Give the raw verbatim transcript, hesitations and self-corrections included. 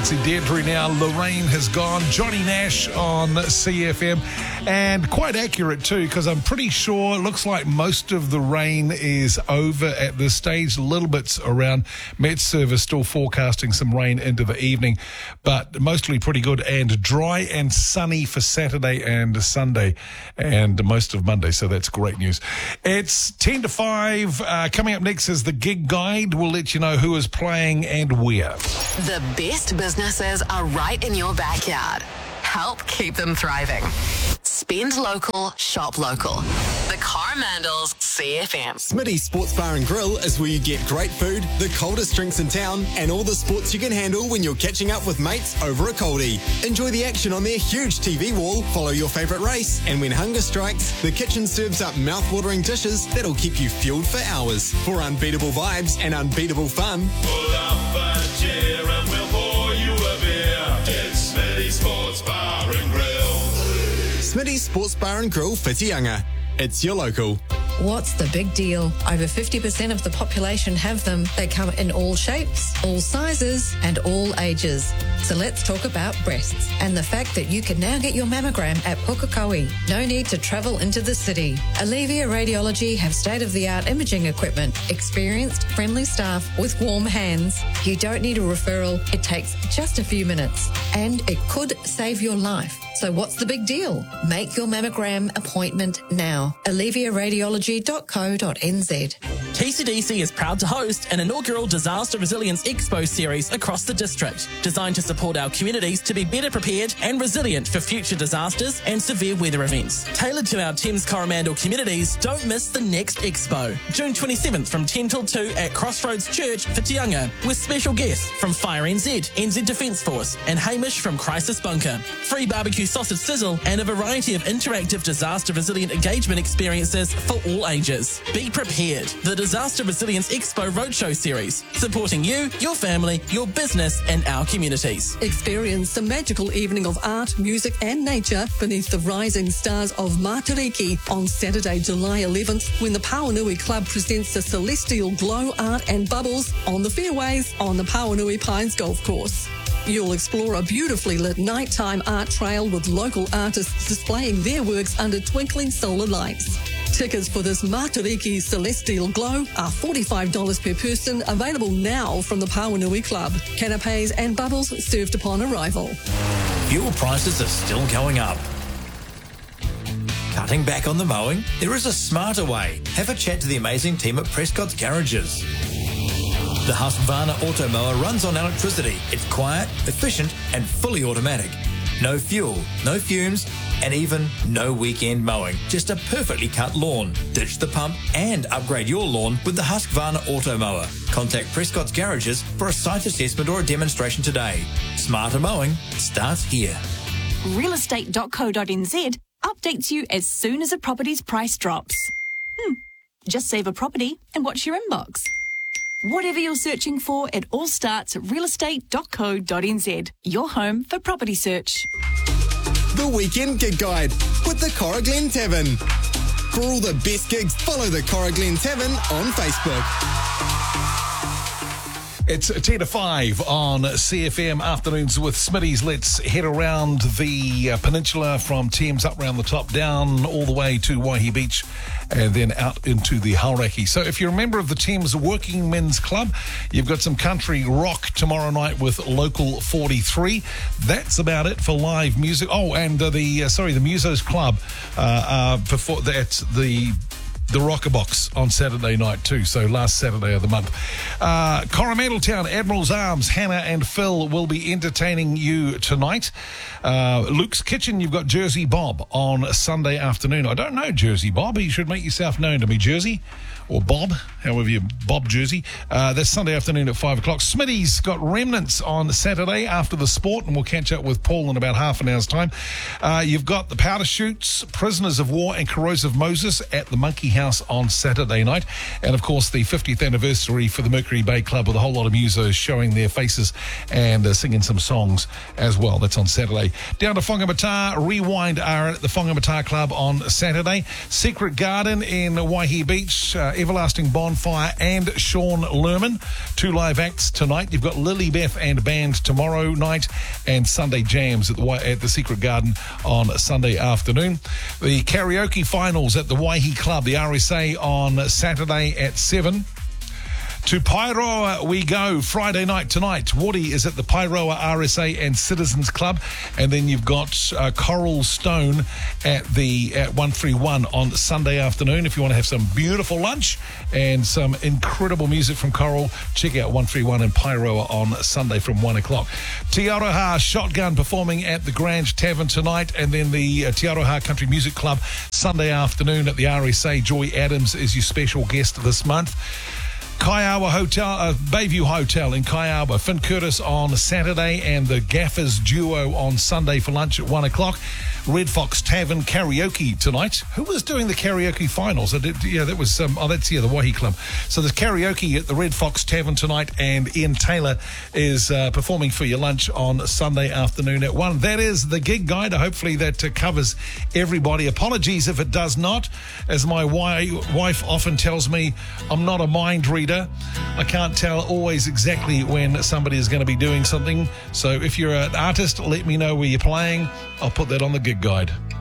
Nancy Deirdre now. Lorraine has gone. Johnny Nash on C F M. And quite accurate too, because I'm pretty sure it looks like most of the rain is over at this stage. Little bits around. Met Service still forecasting some rain into the evening, but mostly pretty good and dry and sunny for Saturday and Sunday and most of Monday. So that's great news. It's ten to five. Uh, coming up next is the Gig Guide. We'll let you know who is playing and where. The best businesses are right in your backyard. Help keep them thriving. Spend local, shop local. The Coromandels C F M. Smitty's Sports Bar and Grill is where you get great food, the coldest drinks in town, and all the sports you can handle when you're catching up with mates over a coldie. Enjoy the action on their huge T V wall, follow your favourite race, and when hunger strikes, the kitchen serves up mouth-watering dishes that'll keep you fueled for hours. For unbeatable vibes and unbeatable fun, pull up a chair and we'll pour you a beer. It's Smitty's Sports Bar and Grill. Smitty's Sports Bar and Grill, Whitianga. It's your local. What's the big deal? Over fifty percent of the population have them. They come in all shapes, all sizes, and all ages. So let's talk about breasts and the fact that you can now get your mammogram at Pukekohe. No need to travel into the city. Alivia Radiology have state-of-the-art imaging equipment, experienced, friendly staff with warm hands. You don't need a referral. It takes just a few minutes, and it could save your life. So what's the big deal? Make your mammogram appointment now. alivia radiology dot co dot n z. T C D C is proud to host an inaugural Disaster Resilience Expo series across the district, designed to support our communities to be better prepared and resilient for future disasters and severe weather events. Tailored to our Thames Coromandel communities, don't miss the next expo, June twenty-seventh from ten till two at Crossroads Church, Whitianga, with special guests from Fire N Z, N Z Defence Force, and Hamish from Crisis Bunker. Free barbecue sausage sizzle and a variety of interactive disaster resilient engagement experiences for all ages. Be prepared. The Disaster Resilience Expo Roadshow Series, supporting you, your family, your business, and our communities. Experience a magical evening of art, music, and nature beneath the rising stars of Matariki on Saturday, July eleventh, when the Pauanui Club presents the Celestial Glow Art and Bubbles on the fairways on the Pauanui Pines Golf Course. You'll explore a beautifully lit nighttime art trail with local artists displaying their works under twinkling solar lights. Tickets for this Matariki Celestial Glow are forty-five dollars per person, available now from the Pauanui Club. Canapes and bubbles served upon arrival. Fuel prices are still going up. Cutting back on the mowing? There is a smarter way. Have a chat to the amazing team at Prescott's Garages. The Husqvarna Auto Mower runs on electricity. It's quiet, efficient, and fully automatic. No fuel, no fumes, and even no weekend mowing. Just a perfectly cut lawn. Ditch the pump and upgrade your lawn with the Husqvarna Auto Mower. Contact Prescott's Garages for a site assessment or a demonstration today. Smarter mowing starts here. real estate dot co dot n z updates you as soon as a property's price drops. Hmm. Just save a property and watch your inbox. Whatever you're searching for, it all starts at real estate dot co dot n z, your home for property search. The Weekend Gig Guide with the Cora Glen Tavern. For all the best gigs, follow the Cora Glen Tavern on Facebook. It's ten to five on C F M Afternoons with Smitty's. Let's head around the uh, peninsula from Thames up around the top, down all the way to Waihi Beach, and then out into the Hauraki. So if you're a member of the Thames Working Men's Club, you've got some country rock tomorrow night with Local forty-three. That's about it for live music. Oh, and uh, the, uh, sorry, the Musos Club, uh, uh, before that's the... the Rocker Box on Saturday night too, so last Saturday of the month. Uh, Coromandel Town, Admiral's Arms, Hannah and Phil will be entertaining you tonight. Uh, Luke's Kitchen, you've got Jersey Bob on Sunday afternoon. I don't know Jersey Bob, you should make yourself known to me, Jersey. Or Bob, however you, Bob Jersey. Uh, that's Sunday afternoon at five o'clock. Smitty's got Remnants on Saturday after the sport, and we'll catch up with Paul in about half an hour's time. Uh, you've got the Powder Chutes, Prisoners of War, and Corrosive Moses at the Monkey House on Saturday night. And, of course, the fiftieth anniversary for the Mercury Bay Club with a whole lot of musos showing their faces and uh, singing some songs as well. That's on Saturday. Down to Whangamata, Rewind are at the Whangamata Club on Saturday. Secret Garden in Waihi Beach, uh, Everlasting Bonfire and Sean Lerman. Two live acts tonight. You've got Lily Beth and band tomorrow night, and Sunday jams at the at the Secret Garden on Sunday afternoon. The karaoke finals at the Waihi Club, the R S A, on Saturday at seven. To Pairoa we go Friday night tonight. Woody is at the Pairoa R S A and Citizens Club, and then you've got uh, Coral Stone at the at one thirty-one on Sunday afternoon. If you want to have some beautiful lunch and some incredible music from Coral, check out one thirty-one in Pairoa on Sunday from one o'clock. Te Aroha Shotgun performing at the Grange Tavern tonight, and then the uh, Te Aroha Country Music Club Sunday afternoon at the R S A. Joy Adams is your special guest this month. Kaiawa Hotel, uh, Bayview Hotel in Kaiawa, Finn Curtis on Saturday, and the Gaffers Duo on Sunday for lunch at one o'clock. Red Fox Tavern karaoke tonight. Who was doing the karaoke finals? I did, yeah, that was, um, oh, that's, yeah, the Waihi Club. So there's karaoke at the Red Fox Tavern tonight, and Ian Taylor is uh, performing for your lunch on Sunday afternoon at one. That is the gig guide. Hopefully that uh, covers everybody. Apologies if it does not. As my wi- wife often tells me, I'm not a mind reader. I can't tell always exactly when somebody is going to be doing something. So if you're an artist, let me know where you're playing. I'll put that on the gig guide.